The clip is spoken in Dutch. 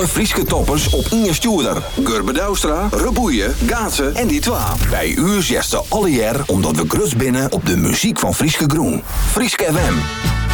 Frieske toppers op Inge Stuurder. Gurbe Douwstra, Reboeien, Gaatsen en die twa. Bij u zesten alle jaar omdat we grut binnen op de muziek van Frieske Groen. Frieske FM.